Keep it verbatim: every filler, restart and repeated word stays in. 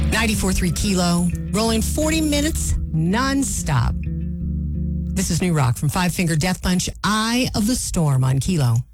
ninety-four point three Kilo, rolling forty minutes nonstop. This is New Rock from Five Finger Death Punch, Eye of the Storm on Kilo.